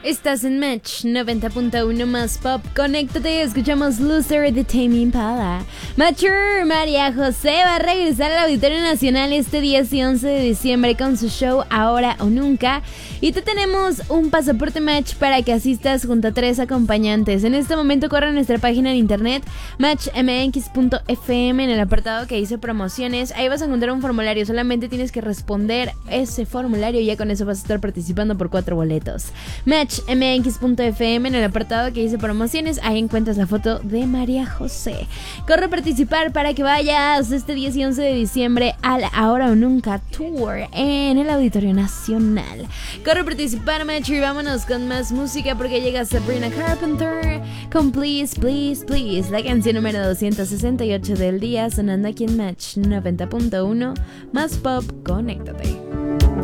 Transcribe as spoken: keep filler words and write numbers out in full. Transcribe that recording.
Estás en Match noventa punto uno más pop. Conéctate, escuchamos Loser de Tame Impala. Mature María José va a regresar al Auditorio Nacional este diez y once de diciembre con su show Ahora o Nunca. Y te tenemos un pasaporte Match para que asistas junto a tres acompañantes. En este momento corre a nuestra página en internet match m x punto f m en el apartado que dice promociones. Ahí vas a encontrar un formulario, solamente tienes que responder ese formulario y ya con eso vas a estar participando por cuatro boletos. Match m x punto f m en el apartado que dice promociones, ahí encuentras la foto de María José. Corre a participar para que vayas este diez y once de diciembre al Ahora o Nunca Tour en el Auditorio Nacional. Corre a participar, Match, y vámonos con más música porque llega Sabrina Carpenter con Please, Please, Please, la canción número doscientos sesenta y ocho del día, sonando aquí en Match noventa punto uno más pop. Conéctate.